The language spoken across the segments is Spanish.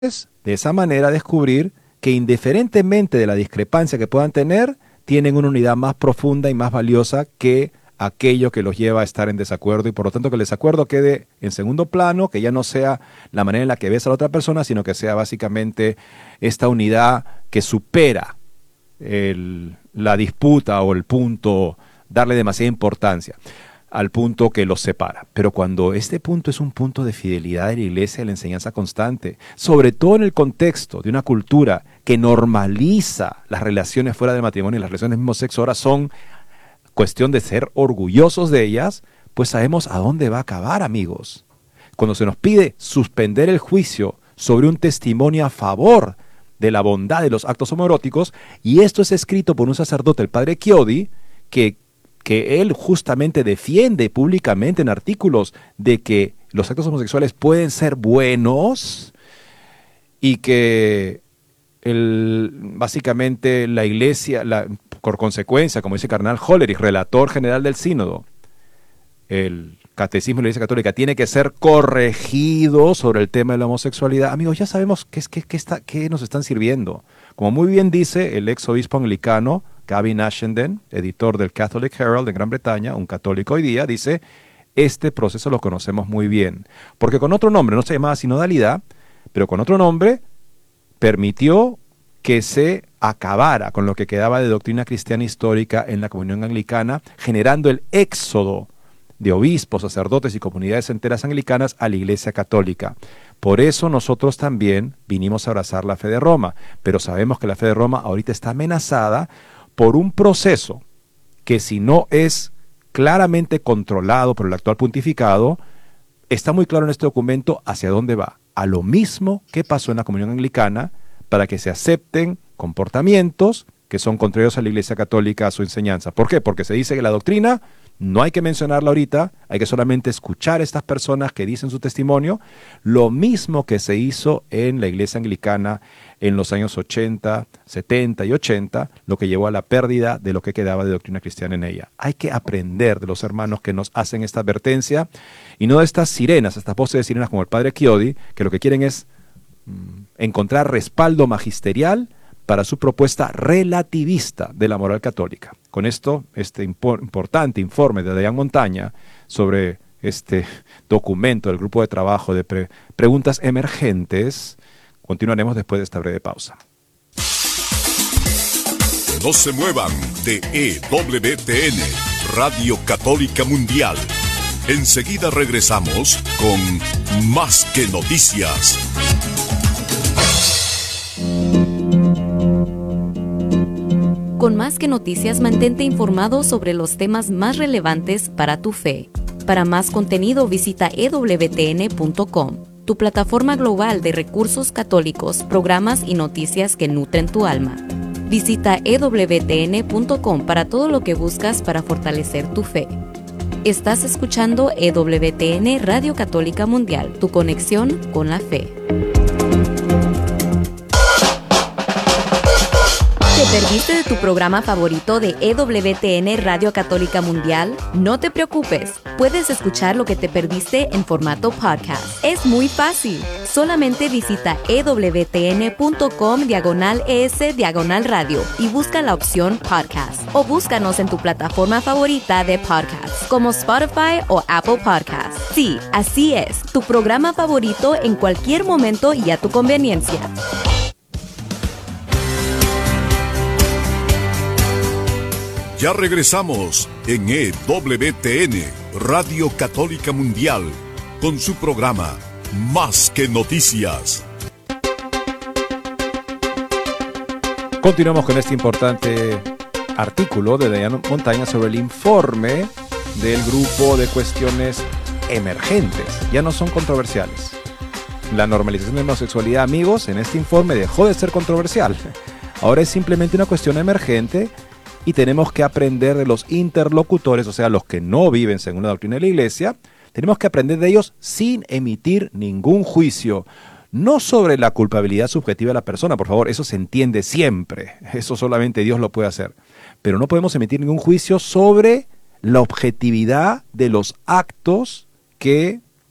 de esa manera descubrir que indiferentemente de la discrepancia que puedan tener, tienen una unidad más profunda y más valiosa que aquello que los lleva a estar en desacuerdo, y por lo tanto que el desacuerdo quede en segundo plano, que ya no sea la manera en la que ves a la otra persona, sino que sea básicamente esta unidad que supera la disputa o el punto, darle demasiada importancia al punto que los separa. Pero cuando este punto es un punto de fidelidad de la iglesia, de la enseñanza constante, sobre todo en el contexto de una cultura que normaliza las relaciones fuera del matrimonio y las relaciones del mismo sexo, ahora son cuestión de ser orgullosos de ellas, pues sabemos a dónde va a acabar, amigos. Cuando se nos pide suspender el juicio sobre un testimonio a favor de la bondad de los actos homoeróticos, y esto es escrito por un sacerdote, el padre Chiodi, que él justamente defiende públicamente en artículos de que los actos homosexuales pueden ser buenos y que básicamente la iglesia, por consecuencia, como dice Cardenal Hollerich, relator general del sínodo, el catecismo de la Iglesia Católica tiene que ser corregido sobre el tema de la homosexualidad. Amigos, ya sabemos qué nos están sirviendo. Como muy bien dice el ex obispo anglicano Gavin Ashenden, editor del Catholic Herald de Gran Bretaña, un católico hoy día, dice: este proceso lo conocemos muy bien, porque con otro nombre, no se llamaba sinodalidad, pero con otro nombre permitió que se acabara con lo que quedaba de doctrina cristiana histórica en la comunión anglicana, generando el éxodo de obispos, sacerdotes y comunidades enteras anglicanas a la Iglesia Católica. Por eso nosotros también vinimos a abrazar la fe de Roma, pero sabemos que la fe de Roma ahorita está amenazada por un proceso que, si no es claramente controlado por el actual pontificado, está muy claro en este documento hacia dónde va. A lo mismo que pasó en la comunión anglicana, para que se acepten comportamientos que son contrarios a la Iglesia Católica, a su enseñanza. ¿Por qué? Porque se dice que la doctrina no hay que mencionarla ahorita, hay que solamente escuchar a estas personas que dicen su testimonio, lo mismo que se hizo en la Iglesia Anglicana en los años 80, 70 y 80, lo que llevó a la pérdida de lo que quedaba de doctrina cristiana en ella. Hay que aprender de los hermanos que nos hacen esta advertencia, y no de estas sirenas, estas voces de sirenas como el padre Chiodi, que lo que quieren es encontrar respaldo magisterial para su propuesta relativista de la moral católica. Con esto, este importante informe de Dayan Montaña sobre este documento del grupo de trabajo de preguntas emergentes, continuaremos después de esta breve pausa. No se muevan de EWTN, Radio Católica Mundial. Enseguida regresamos con Más que Noticias. Con Más que Noticias, mantente informado sobre los temas más relevantes para tu fe. Para más contenido, visita ewtn.com, tu plataforma global de recursos católicos, programas y noticias que nutren tu alma. Visita ewtn.com para todo lo que buscas para fortalecer tu fe. Estás escuchando EWTN Radio Católica Mundial, tu conexión con la fe. ¿Te perdiste de tu programa favorito de EWTN Radio Católica Mundial? No te preocupes, puedes escuchar lo que te perdiste en formato podcast. Es muy fácil. Solamente visita ewtn.com/es/radio y busca la opción podcast. O búscanos en tu plataforma favorita de podcast, como Spotify o Apple Podcasts. Sí, así es, tu programa favorito en cualquier momento y a tu conveniencia. Ya regresamos en EWTN, Radio Católica Mundial, con su programa Más que Noticias. Continuamos con este importante artículo de Dayan Montaña sobre el informe del grupo de cuestiones emergentes. Ya no son controversiales. La normalización de la homosexualidad, amigos, en este informe dejó de ser controversial. Ahora es simplemente una cuestión emergente, y tenemos que aprender de los interlocutores, o sea, los que no viven según la doctrina de la Iglesia. Tenemos que aprender de ellos sin emitir ningún juicio. No sobre la culpabilidad subjetiva de la persona, por favor, eso se entiende siempre. Eso solamente Dios lo puede hacer. Pero no podemos emitir ningún juicio sobre la objetividad de los actos que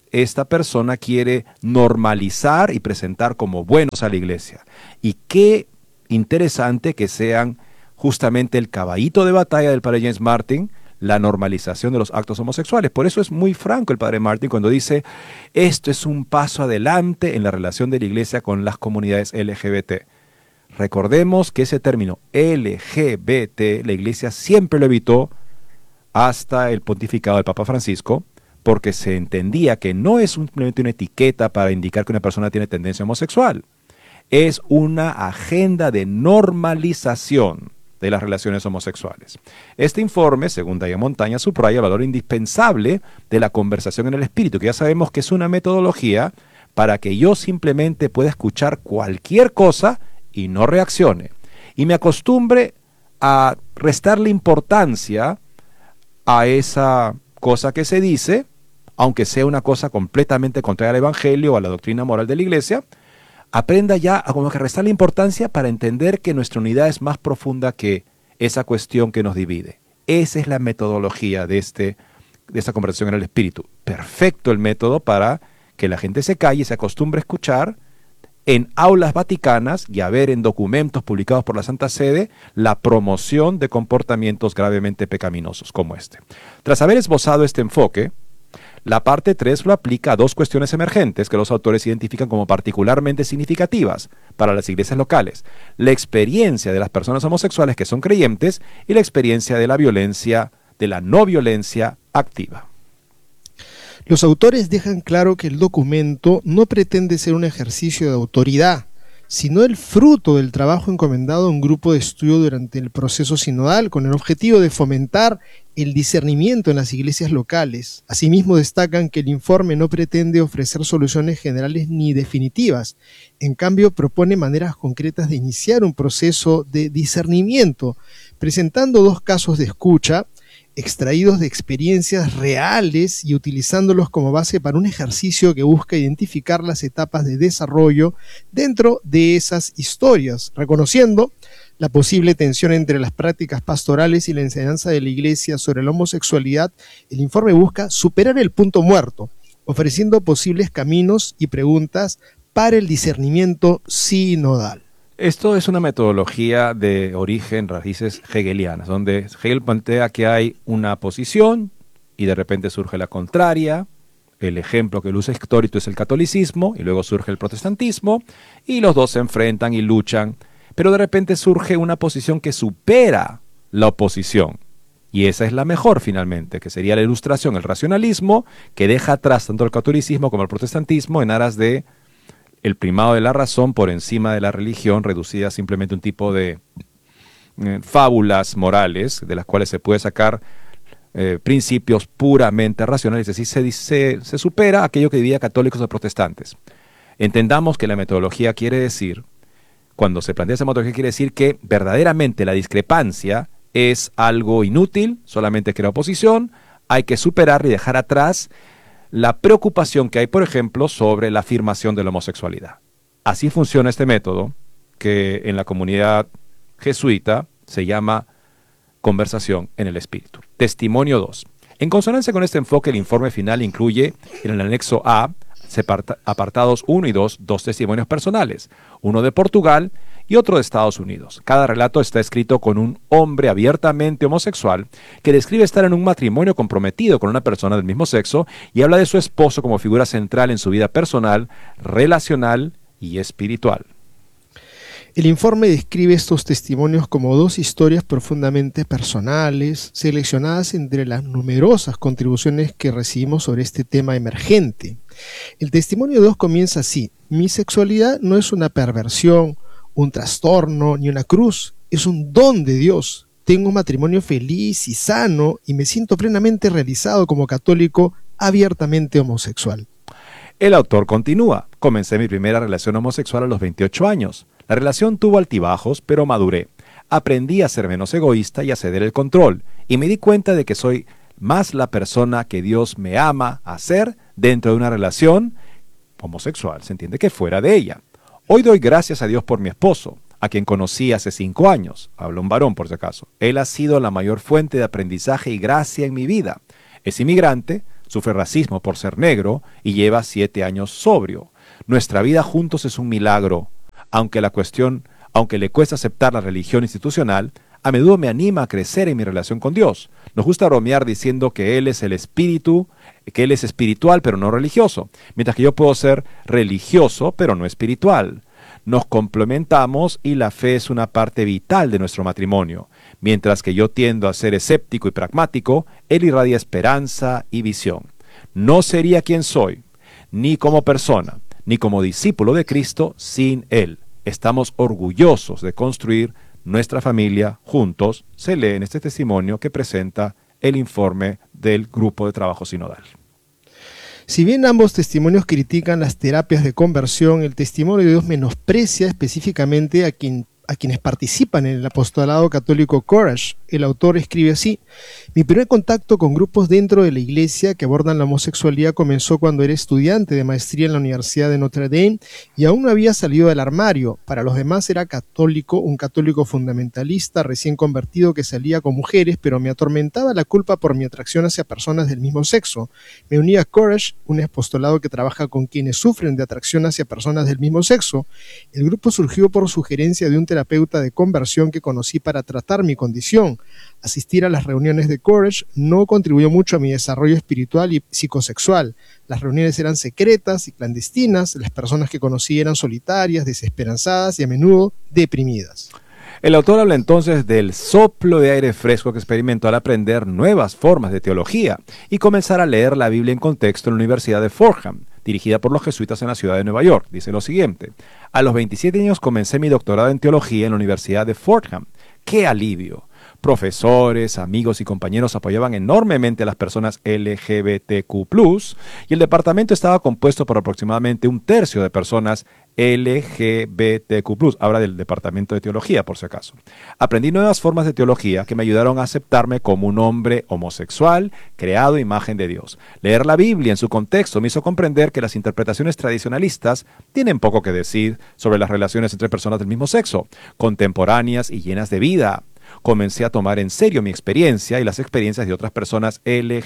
esta persona quiere normalizar y presentar como buenos a la iglesia. Y qué interesante que sean justamente el caballito de batalla del padre James Martin, la normalización de los actos homosexuales. Por eso es muy franco el padre Martin cuando dice, esto es un paso adelante en la relación de la iglesia con las comunidades LGBT. Recordemos que ese término LGBT, la iglesia siempre lo evitó hasta el pontificado del Papa Francisco, porque se entendía que no es simplemente una etiqueta para indicar que una persona tiene tendencia homosexual. Es una agenda de normalización de las relaciones homosexuales. Este informe, según Diane Montaña, subraya el valor indispensable de la conversación en el espíritu, que ya sabemos que es una metodología para que yo simplemente pueda escuchar cualquier cosa y no reaccione. Y me acostumbre a restarle importancia a esa cosa que se dice, aunque sea una cosa completamente contraria al Evangelio o a la doctrina moral de la Iglesia. Aprenda ya a como que restarle importancia para entender que nuestra unidad es más profunda que esa cuestión que nos divide. Esa es la metodología de esta conversación en el espíritu. Perfecto el método para que la gente se calle y se acostumbre a escuchar en aulas vaticanas y a ver en documentos publicados por la Santa Sede la promoción de comportamientos gravemente pecaminosos como este. Tras haber esbozado este enfoque, la parte 3 lo aplica a dos cuestiones emergentes que los autores identifican como particularmente significativas para las iglesias locales: la experiencia de las personas homosexuales que son creyentes y la experiencia de la violencia, de la no violencia activa. Los autores dejan claro que el documento no pretende ser un ejercicio de autoridad, sino el fruto del trabajo encomendado a un grupo de estudio durante el proceso sinodal con el objetivo de fomentar el discernimiento en las iglesias locales. Asimismo, destacan que el informe no pretende ofrecer soluciones generales ni definitivas. En cambio, propone maneras concretas de iniciar un proceso de discernimiento, presentando dos casos de escucha extraídos de experiencias reales y utilizándolos como base para un ejercicio que busca identificar las etapas de desarrollo dentro de esas historias, reconociendo la posible tensión entre las prácticas pastorales y la enseñanza de la Iglesia sobre la homosexualidad. El informe busca superar el punto muerto, ofreciendo posibles caminos y preguntas para el discernimiento sinodal. Esto es una metodología de origen, raíces hegelianas, donde Hegel plantea que hay una posición y de repente surge la contraria. El ejemplo que luce Hectorito es el catolicismo y luego surge el protestantismo y los dos se enfrentan y luchan, pero de repente surge una posición que supera la oposición. Y esa es la mejor finalmente, que sería la ilustración, el racionalismo, que deja atrás tanto el catolicismo como el protestantismo en aras de el primado de la razón por encima de la religión, reducida a simplemente un tipo de fábulas morales, de las cuales se puede sacar principios puramente racionales. Es decir, se supera aquello que dividía católicos de protestantes. Entendamos que la metodología quiere decir, cuando se plantea esa metodología, quiere decir que verdaderamente la discrepancia es algo inútil, solamente crea oposición, hay que superar y dejar atrás la preocupación que hay, por ejemplo, sobre la afirmación de la homosexualidad. Así funciona este método, que en la comunidad jesuita se llama conversación en el espíritu. Testimonio 2. En consonancia con este enfoque, el informe final incluye en el anexo A, apartados 1 y 2, dos testimonios personales, uno de Portugal y otro de Estados Unidos. Cada relato está escrito con un hombre abiertamente homosexual que describe estar en un matrimonio comprometido con una persona del mismo sexo y habla de su esposo como figura central en su vida personal, relacional y espiritual. El informe describe estos testimonios como dos historias profundamente personales, seleccionadas entre las numerosas contribuciones que recibimos sobre este tema emergente. El testimonio 2 comienza así: mi sexualidad no es una perversión, un trastorno ni una cruz, es un don de Dios. Tengo un matrimonio feliz y sano y me siento plenamente realizado como católico abiertamente homosexual. El autor continúa: comencé mi primera relación homosexual a los 28 años. La relación tuvo altibajos, pero maduré. Aprendí a ser menos egoísta y a ceder el control, y me di cuenta de que soy más la persona que Dios me ama a ser dentro de una relación homosexual, se entiende, que fuera de ella. Hoy doy gracias a Dios por mi esposo, a quien conocí hace 5 años. Habla un varón, por si acaso. Él ha sido la mayor fuente de aprendizaje y gracia en mi vida. Es inmigrante, sufre racismo por ser negro y lleva 7 años sobrio. Nuestra vida juntos es un milagro. Aunque le cuesta aceptar la religión institucional, a menudo me anima a crecer en mi relación con Dios. Nos gusta bromear diciendo que Él es el espíritu, que Él es espiritual pero no religioso, mientras que yo puedo ser religioso pero no espiritual. Nos complementamos y la fe es una parte vital de nuestro matrimonio. Mientras que yo tiendo a ser escéptico y pragmático, Él irradia esperanza y visión. No sería quien soy, ni como persona, ni como discípulo de Cristo sin Él. Estamos orgullosos de construir nuestra familia juntos, se lee en este testimonio que presenta el informe del Grupo de Trabajo Sinodal. Si bien ambos testimonios critican las terapias de conversión, el testimonio de Dios menosprecia específicamente a quienes participan en el apostolado católico Courage. El autor escribe así: mi primer contacto con grupos dentro de la iglesia que abordan la homosexualidad comenzó cuando era estudiante de maestría en la Universidad de Notre Dame y aún no había salido del armario. Para los demás era católico, un católico fundamentalista recién convertido que salía con mujeres, pero me atormentaba la culpa por mi atracción hacia personas del mismo sexo. Me uní a Courage, un apostolado que trabaja con quienes sufren de atracción hacia personas del mismo sexo. El grupo surgió por sugerencia de un terapeuta de conversión que conocí para tratar mi condición. Asistir a las reuniones de Courage no contribuyó mucho a mi desarrollo espiritual y psicosexual. Las reuniones eran secretas y clandestinas, las personas que conocí eran solitarias, desesperanzadas y a menudo deprimidas. El autor habla entonces del soplo de aire fresco que experimentó al aprender nuevas formas de teología y comenzar a leer la Biblia en contexto en la Universidad de Fordham, dirigida por los jesuitas en la ciudad de Nueva York. Dice lo siguiente: a los 27 años comencé mi doctorado en teología en la Universidad de Fordham. ¡Qué alivio! Profesores, amigos y compañeros apoyaban enormemente a las personas LGBTQ+, y el departamento estaba compuesto por aproximadamente 1/3 de personas LGBTQ+. Habla del departamento de teología, por si acaso. Aprendí nuevas formas de teología que me ayudaron a aceptarme como un hombre homosexual, creado a imagen de Dios. Leer la Biblia en su contexto me hizo comprender que las interpretaciones tradicionalistas tienen poco que decir sobre las relaciones entre personas del mismo sexo, contemporáneas y llenas de vida. Comencé a tomar en serio mi experiencia y las experiencias de otras personas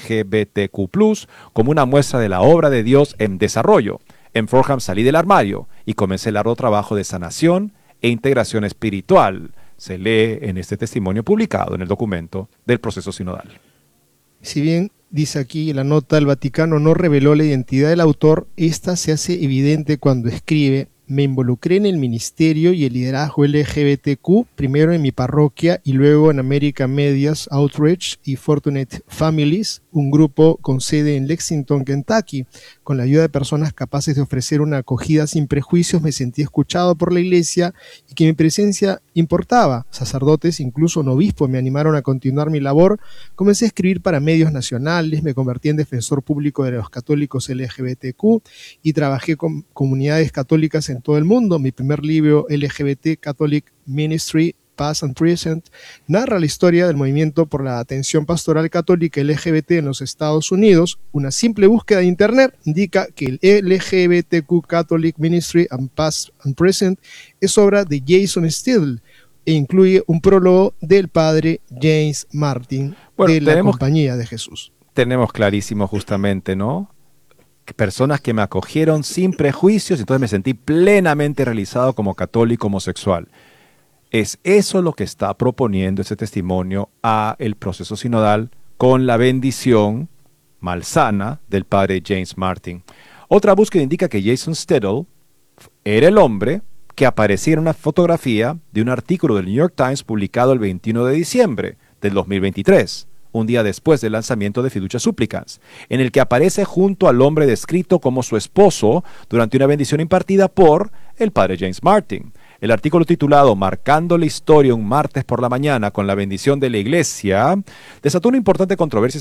LGBTQ+, como una muestra de la obra de Dios en desarrollo. En Fordham salí del armario y comencé el arduo trabajo de sanación e integración espiritual. Se lee en este testimonio publicado en el documento del proceso sinodal. Si bien dice aquí la nota, el Vaticano no reveló la identidad del autor, esta se hace evidente cuando escribe: me involucré en el ministerio y el liderazgo LGBTQ, primero en mi parroquia y luego en American Medias Outreach y Fortunate Families, un grupo con sede en Lexington, Kentucky. Con la ayuda de personas capaces de ofrecer una acogida sin prejuicios, me sentí escuchado por la iglesia y que mi presencia importaba. Sacerdotes, incluso un obispo, me animaron a continuar mi labor. Comencé a escribir para medios nacionales, me convertí en defensor público de los católicos LGBTQ y trabajé con comunidades católicas en todo el mundo. Mi primer libro, LGBT Catholic Ministry, Past and Present, narra la historia del movimiento por la atención pastoral católica LGBT en los Estados Unidos. Una simple búsqueda de internet indica que el LGBTQ Catholic Ministry and Past and Present es obra de Jason Steele e incluye un prólogo del padre James Martin de la Compañía de Jesús. Tenemos clarísimo justamente, ¿no? Personas que me acogieron sin prejuicios, entonces me sentí plenamente realizado como católico homosexual. Es eso lo que está proponiendo ese testimonio a el proceso sinodal con la bendición malsana del padre James Martin. Otra búsqueda indica que Jason Steele era el hombre que aparecía en una fotografía de un artículo del New York Times publicado el 21 de diciembre del 2023, un día después del lanzamiento de Fiducia Supplicans, en el que aparece junto al hombre descrito como su esposo durante una bendición impartida por el padre James Martin. El artículo titulado "Marcando la historia un martes por la mañana con la bendición de la iglesia" desató una importante controversia y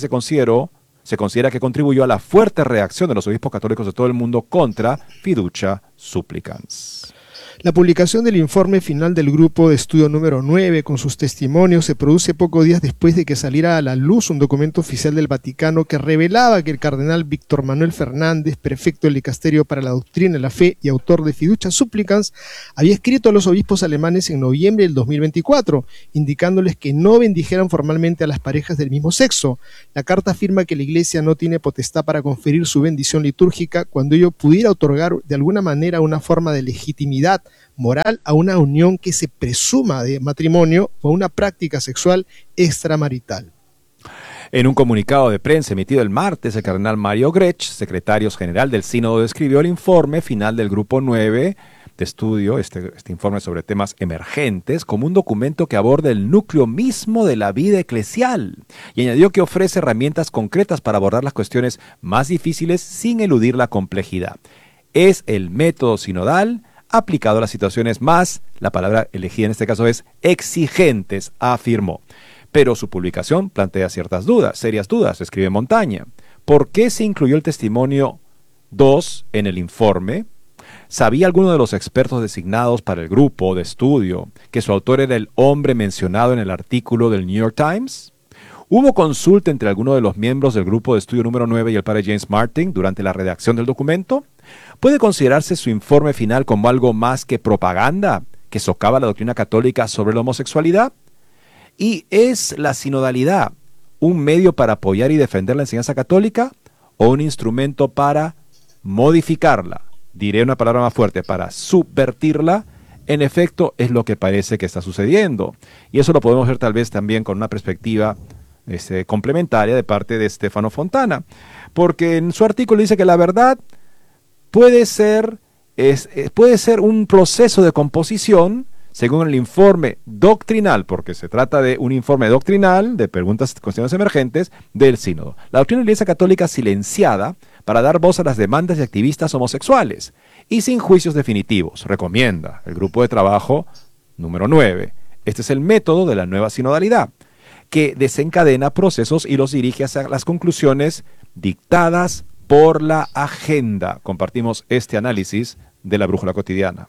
se considera que contribuyó a la fuerte reacción de los obispos católicos de todo el mundo contra Fiducia Supplicans. La publicación del informe final del grupo de estudio número 9 con sus testimonios se produce pocos días después de que saliera a la luz un documento oficial del Vaticano que revelaba que el cardenal Víctor Manuel Fernández, prefecto del Dicasterio para la Doctrina y la Fe y autor de Fiducia Supplicans, había escrito a los obispos alemanes en noviembre del 2024, indicándoles que no bendijeran formalmente a las parejas del mismo sexo. La carta afirma que la Iglesia no tiene potestad para conferir su bendición litúrgica cuando ello pudiera otorgar de alguna manera una forma de legitimidad moral a una unión que se presuma de matrimonio o una práctica sexual extramarital. En un comunicado de prensa emitido el martes, el cardenal Mario Grech, secretario general del Sínodo, describió el informe final del Grupo 9 de estudio, este informe sobre temas emergentes, como un documento que aborda el núcleo mismo de la vida eclesial, y añadió que ofrece herramientas concretas para abordar las cuestiones más difíciles sin eludir la complejidad. Es el método sinodal aplicado a las situaciones más, la palabra elegida en este caso es exigentes, afirmó. Pero su publicación plantea ciertas dudas, serias dudas, escribe Montaña. ¿Por qué se incluyó el testimonio 2 en el informe? ¿Sabía alguno de los expertos designados para el grupo de estudio que su autor era el hombre mencionado en el artículo del New York Times? ¿Hubo consulta entre alguno de los miembros del grupo de estudio número 9 y el padre James Martin durante la redacción del documento? ¿Puede considerarse su informe final como algo más que propaganda que socava la doctrina católica sobre la homosexualidad? ¿Y es la sinodalidad un medio para apoyar y defender la enseñanza católica o un instrumento para modificarla? Diré una palabra más fuerte, para subvertirla. En efecto, es lo que parece que está sucediendo. Y eso lo podemos ver tal vez también con una perspectiva complementaria de parte de Stefano Fontana. Porque en su artículo dice que la verdad puede ser un proceso de composición según el informe doctrinal, porque se trata de un informe doctrinal de preguntas y cuestiones emergentes del sínodo. La doctrina de la Iglesia Católica silenciada para dar voz a las demandas de activistas homosexuales y sin juicios definitivos, recomienda el grupo de trabajo número 9. Este es el método de la nueva sinodalidad, que desencadena procesos y los dirige hacia las conclusiones dictadas por la agenda. Compartimos este análisis de la Brújula Cotidiana.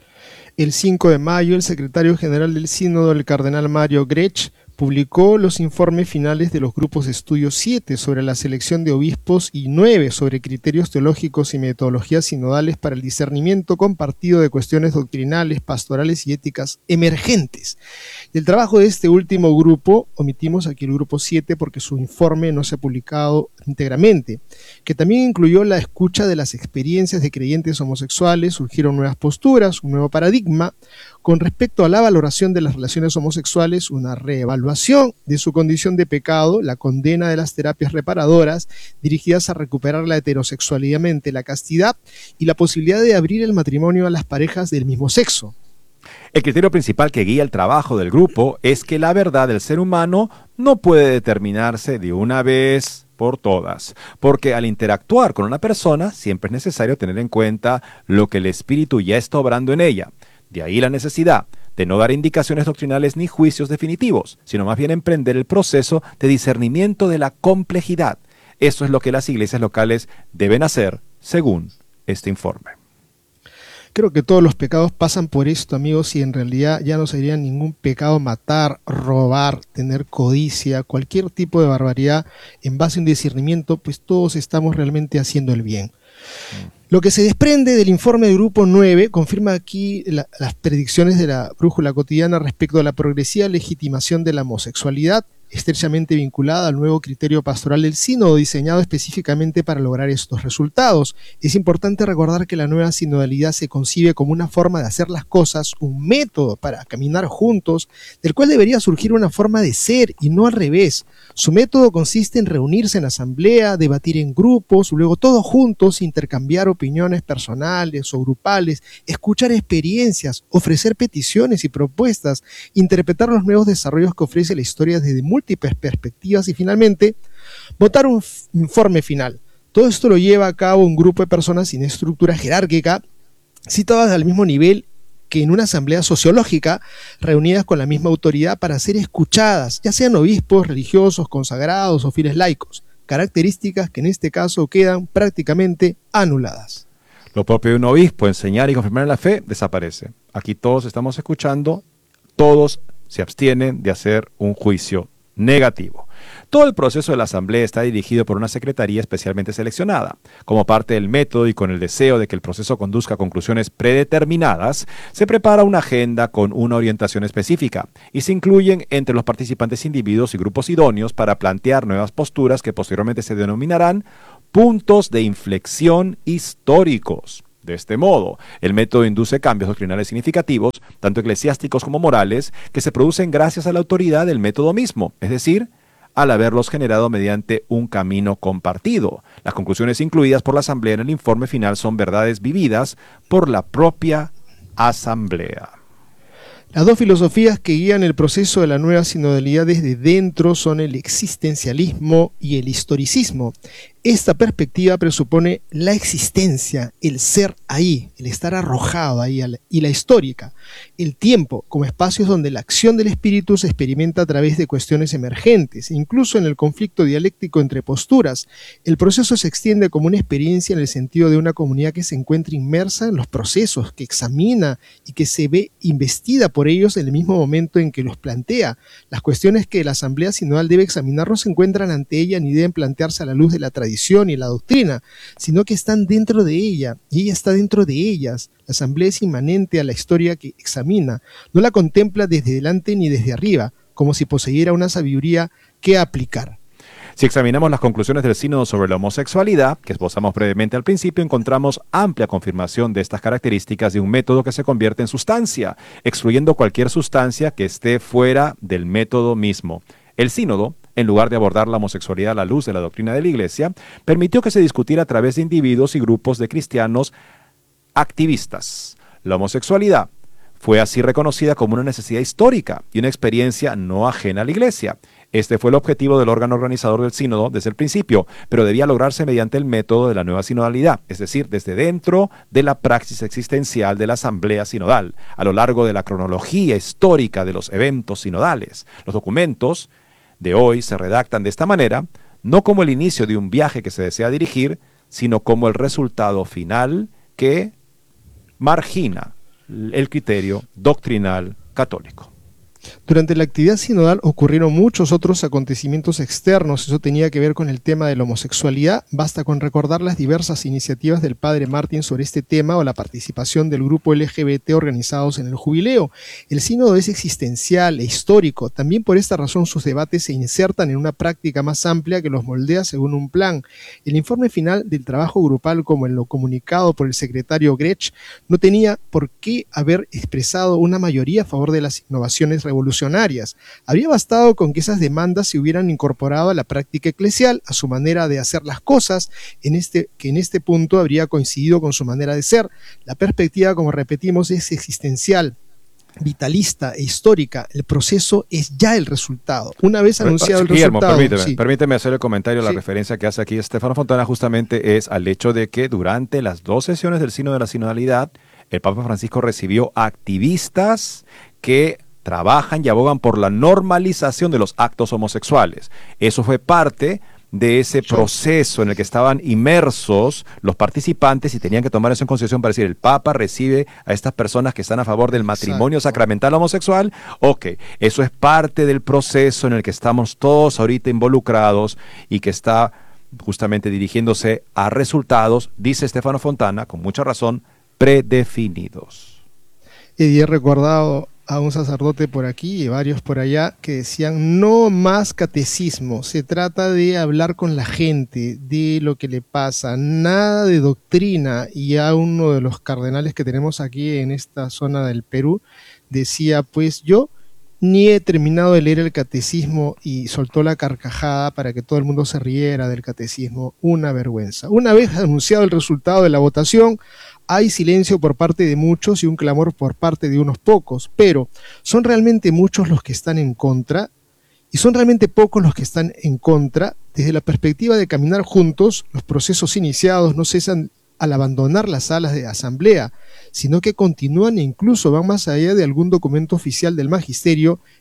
El 5 de mayo, el secretario general del Sínodo, el cardenal Mario Grech, publicó los informes finales de los grupos de estudio 7 sobre la selección de obispos y 9 sobre criterios teológicos y metodologías sinodales para el discernimiento compartido de cuestiones doctrinales, pastorales y éticas emergentes. Del trabajo de este último grupo, omitimos aquí el grupo 7 porque su informe no se ha publicado íntegramente, que también incluyó la escucha de las experiencias de creyentes homosexuales, surgieron nuevas posturas, un nuevo paradigma con respecto a la valoración de las relaciones homosexuales, una reevaluación de su condición de pecado, la condena de las terapias reparadoras dirigidas a recuperar la heterosexualidad mediante la castidad y la posibilidad de abrir el matrimonio a las parejas del mismo sexo. El criterio principal que guía el trabajo del grupo es que la verdad del ser humano no puede determinarse de una vez por todas, porque al interactuar con una persona siempre es necesario tener en cuenta lo que el Espíritu ya está obrando en ella. De ahí la necesidad de no dar indicaciones doctrinales ni juicios definitivos, sino más bien emprender el proceso de discernimiento de la complejidad. Eso es lo que las iglesias locales deben hacer, según este informe. Creo que todos los pecados pasan por esto, amigos, y en realidad ya no sería ningún pecado matar, robar, tener codicia, cualquier tipo de barbaridad en base a un discernimiento, pues todos estamos realmente haciendo el bien. Lo que se desprende del informe del Grupo 9 confirma aquí las predicciones de la Brújula Cotidiana respecto a la progresiva legitimación de la homosexualidad, estrechamente vinculada al nuevo criterio pastoral del sínodo diseñado específicamente para lograr estos resultados. Es importante recordar que la nueva sinodalidad se concibe como una forma de hacer las cosas, un método para caminar juntos, del cual debería surgir una forma de ser y no al revés. Su método consiste en reunirse en asamblea, debatir en grupos, luego todos juntos intercambiar opiniones personales o grupales, escuchar experiencias, ofrecer peticiones y propuestas, interpretar los nuevos desarrollos que ofrece la historia desde múltiples perspectivas y finalmente votar un informe final. Todo esto lo lleva a cabo un grupo de personas sin estructura jerárquica, situadas al mismo nivel que en una asamblea sociológica, reunidas con la misma autoridad para ser escuchadas, ya sean obispos, religiosos, consagrados o fieles laicos, características que en este caso quedan prácticamente anuladas. Lo propio de un obispo, enseñar y confirmar en la fe, desaparece. Aquí todos estamos escuchando, todos se abstienen de hacer un juicio negativo. Todo el proceso de la asamblea está dirigido por una secretaría especialmente seleccionada. Como parte del método y con el deseo de que el proceso conduzca a conclusiones predeterminadas, se prepara una agenda con una orientación específica y se incluyen entre los participantes individuos y grupos idóneos para plantear nuevas posturas que posteriormente se denominarán puntos de inflexión históricos. De este modo, el método induce cambios doctrinales significativos, tanto eclesiásticos como morales, que se producen gracias a la autoridad del método mismo, es decir, al haberlos generado mediante un camino compartido. Las conclusiones incluidas por la Asamblea en el informe final son verdades vividas por la propia Asamblea. Las dos filosofías que guían el proceso de la nueva sinodalidad desde dentro son el existencialismo y el historicismo. Esta perspectiva presupone la existencia, el ser ahí, el estar arrojado ahí, y la histórica, el tiempo como espacios donde la acción del espíritu se experimenta a través de cuestiones emergentes. Incluso en el conflicto dialéctico entre posturas, el proceso se extiende como una experiencia en el sentido de una comunidad que se encuentra inmersa en los procesos, que examina y que se ve investida por ellos en el mismo momento en que los plantea. Las cuestiones que la Asamblea Sinodal debe examinar no se encuentran ante ella ni deben plantearse a la luz de la tradición y la doctrina, sino que están dentro de ella, y ella está dentro de ellas. La asamblea es inmanente a la historia que examina, no la contempla desde delante ni desde arriba, como si poseyera una sabiduría que aplicar. Si examinamos las conclusiones del sínodo sobre la homosexualidad, que esbozamos brevemente al principio, encontramos amplia confirmación de estas características de un método que se convierte en sustancia, excluyendo cualquier sustancia que esté fuera del método mismo. El sínodo, en lugar de abordar la homosexualidad a la luz de la doctrina de la Iglesia, permitió que se discutiera a través de individuos y grupos de cristianos activistas. La homosexualidad fue así reconocida como una necesidad histórica y una experiencia no ajena a la Iglesia. Este fue el objetivo del órgano organizador del sínodo desde el principio, pero debía lograrse mediante el método de la nueva sinodalidad, es decir, desde dentro de la praxis existencial de la asamblea sinodal, a lo largo de la cronología histórica de los eventos sinodales. Los documentos de hoy se redactan de esta manera, no como el inicio de un viaje que se desea dirigir, sino como el resultado final que margina el criterio doctrinal católico. Durante la actividad sinodal ocurrieron muchos otros acontecimientos externos. Eso tenía que ver con el tema de la homosexualidad. Basta con recordar las diversas iniciativas del padre Martín sobre este tema o la participación del grupo LGBT organizados en el jubileo. El sínodo es existencial e histórico. También por esta razón sus debates se insertan en una práctica más amplia que los moldea según un plan. El informe final del trabajo grupal, como en lo comunicado por el secretario Grech, no tenía por qué haber expresado una mayoría a favor de las innovaciones revolucionarias. Habría bastado con que esas demandas se hubieran incorporado a la práctica eclesial, a su manera de hacer las cosas, que en este punto habría coincidido con su manera de ser. La perspectiva, como repetimos, es existencial, vitalista e histórica. El proceso es ya el resultado. Una vez anunciado el resultado... Permíteme hacer el comentario. La referencia que hace aquí Estefano Fontana justamente es al hecho de que durante las 2 sesiones del Sínodo de la Sinodalidad, el Papa Francisco recibió activistas que trabajan y abogan por la normalización de los actos homosexuales. Eso fue parte de ese proceso en el que estaban inmersos los participantes y tenían que tomar eso en consideración para decir, el Papa recibe a estas personas que están a favor del matrimonio sacramental homosexual. Ok, eso es parte del proceso en el que estamos todos ahorita involucrados y que está justamente dirigiéndose a resultados, dice Estefano Fontana, con mucha razón, predefinidos. Y he recordado a un sacerdote por aquí y varios por allá que decían no más catecismo, se trata de hablar con la gente, de lo que le pasa, nada de doctrina. Y ya uno de los cardenales que tenemos aquí en esta zona del Perú decía, pues yo ni he terminado de leer el catecismo, y soltó la carcajada para que todo el mundo se riera del catecismo. Una vergüenza. Una vez anunciado el resultado de la votación, hay silencio por parte de muchos y un clamor por parte de unos pocos, pero ¿son realmente muchos los que están en contra? ¿Y son realmente pocos los que están en contra? Desde la perspectiva de caminar juntos, los procesos iniciados no cesan al abandonar las salas de asamblea, sino que continúan e incluso van más allá de algún documento oficial del magisterio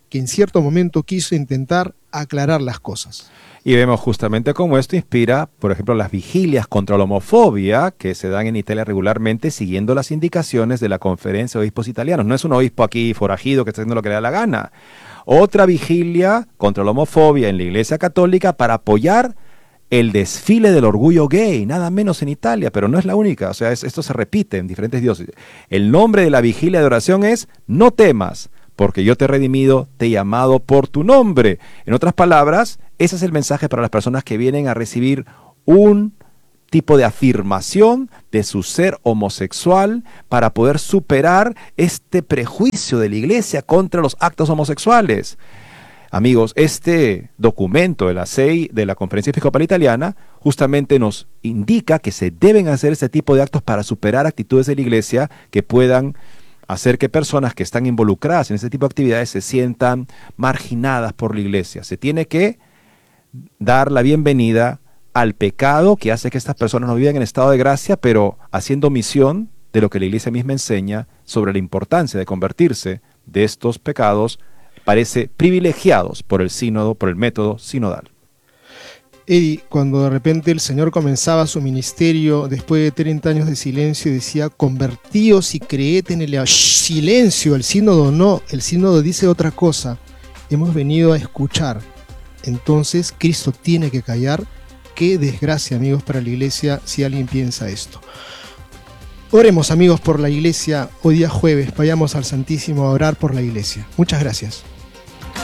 que en cierto momento quiso intentar aclarar las cosas. Y vemos justamente cómo esto inspira, por ejemplo, las vigilias contra la homofobia que se dan en Italia regularmente siguiendo las indicaciones de la Conferencia de Obispos Italianos. No es un obispo aquí forajido que está haciendo lo que le da la gana. Otra vigilia contra la homofobia en la Iglesia Católica para apoyar el desfile del orgullo gay, nada menos en Italia, pero no es la única. O sea, esto se repite en diferentes diócesis. El nombre de la vigilia de oración es "No temas, porque yo te he redimido, te he llamado por tu nombre". En otras palabras, ese es el mensaje para las personas que vienen a recibir un tipo de afirmación de su ser homosexual para poder superar este prejuicio de la Iglesia contra los actos homosexuales. Amigos, este documento de la CEI, de la Conferencia Episcopal Italiana, justamente nos indica que se deben hacer este tipo de actos para superar actitudes de la Iglesia que puedan hacer que personas que están involucradas en este tipo de actividades se sientan marginadas por la Iglesia. Se tiene que dar la bienvenida al pecado que hace que estas personas no vivan en estado de gracia, pero haciendo omisión de lo que la Iglesia misma enseña sobre la importancia de convertirse de estos pecados, parece privilegiados por el sínodo, por el método sinodal. Eddie, cuando de repente el Señor comenzaba su ministerio después de 30 años de silencio, decía: convertíos y creed en el silencio. El sínodo no, el sínodo dice otra cosa. Hemos venido a escuchar. Entonces Cristo tiene que callar. Qué desgracia, amigos, para la Iglesia si alguien piensa esto. Oremos, amigos, por la Iglesia. Hoy día jueves, vayamos al Santísimo a orar por la Iglesia. Muchas gracias.